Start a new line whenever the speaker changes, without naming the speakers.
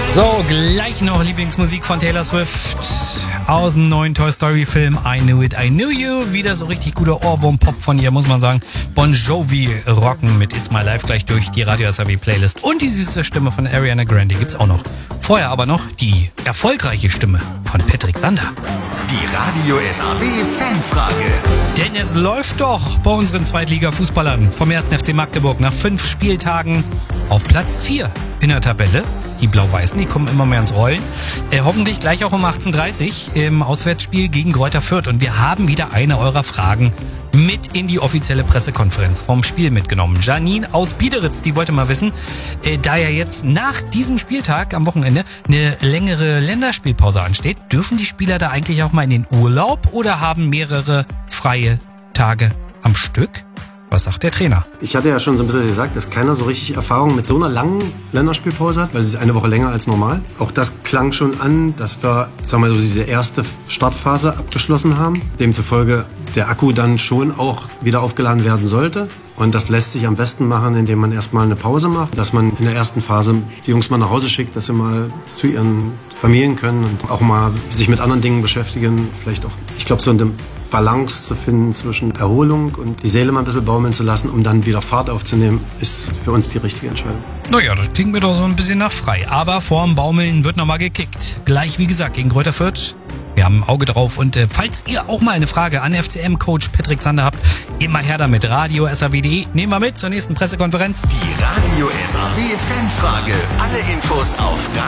So, gleich noch Lieblingsmusik von Taylor Swift aus dem neuen Toy Story Film I Knew It, I Knew You. Wieder so richtig guter Ohrwurm-Pop von ihr, muss man sagen. Bon Jovi rocken mit It's My Life gleich durch die Radio SAW Playlist. Und die süße Stimme von Ariana Grande gibt's auch noch. Vorher aber noch die erfolgreiche Stimme von Patrick Sander.
Die Radio SAW Fanfrage.
Denn es läuft doch bei unseren Zweitliga-Fußballern vom 1. FC Magdeburg nach 5 Spieltagen auf Platz 4 in der Tabelle. Die Blau-Weißen, die kommen immer mehr ins Rollen. Hoffentlich gleich auch um 18:30 Uhr im Auswärtsspiel gegen Greuther Fürth. Und wir haben wieder eine eurer Fragen mit in die offizielle Pressekonferenz vom Spiel mitgenommen. Janine aus Biederitz, die wollte mal wissen, da ja jetzt nach diesem Spieltag am Wochenende eine längere Länderspielpause ansteht, dürfen die Spieler da eigentlich auch mal in den Urlaub oder haben mehrere freie Tage am Stück? Was sagt der Trainer?
Ich hatte ja schon so ein bisschen gesagt, dass keiner so richtig Erfahrung mit so einer langen Länderspielpause hat, weil es ist eine Woche länger als normal. Auch das klang schon an, dass wir, sagen wir mal so, diese erste Startphase abgeschlossen haben. Demzufolge der Akku dann schon auch wieder aufgeladen werden sollte. Und das lässt sich am besten machen, indem man erstmal eine Pause macht, dass man in der ersten Phase die Jungs mal nach Hause schickt, dass sie mal zu ihren Familien können und auch mal sich mit anderen Dingen beschäftigen. Vielleicht auch, ich glaube, so eine Balance zu finden zwischen Erholung und die Seele mal ein bisschen baumeln zu lassen, um dann wieder Fahrt aufzunehmen, ist für uns die richtige Entscheidung.
Naja, das klingt mir doch so ein bisschen nach frei. Aber vorm Baumeln wird nochmal gekickt. Gleich, wie gesagt, gegen Greuther Fürth. Wir haben ein Auge drauf. Und falls ihr auch mal eine Frage an FCM-Coach Patrick Sander habt, immer her damit. Radio SAW.de. Nehmen wir mit zur nächsten Pressekonferenz.
Die Radio SAW Fanfrage. Alle Infos auf